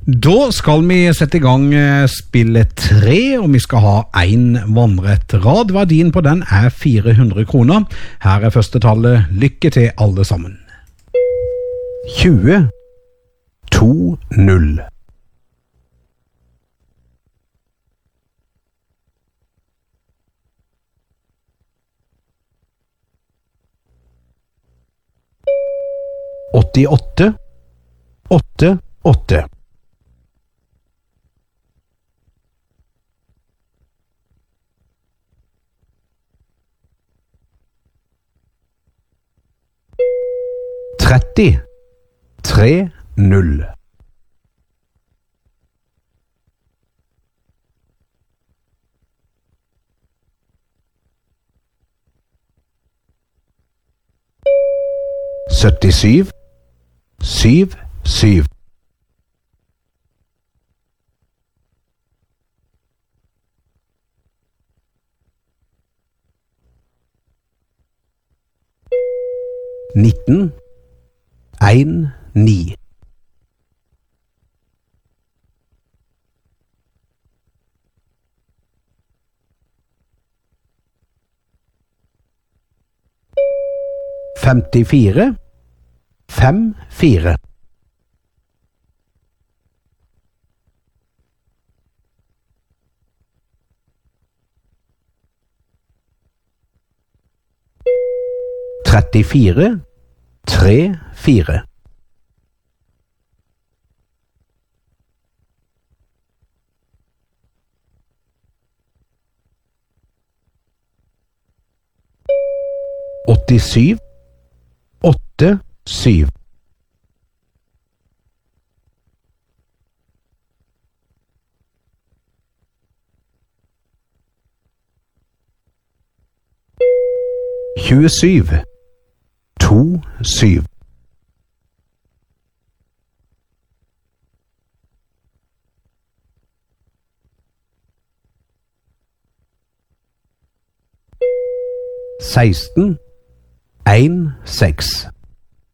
Da skal vi sette i gang spillet 3, og vi skal ha en vannrett rad. Verdien på den er 400 kroner. Her er første tallet. Lykke til alle sammen. 20 2-0 88 8-8 30 3-0 77 7-7 19 1-9 54 5-4 34 3-4 87 8-7 27 2-7 16 1-6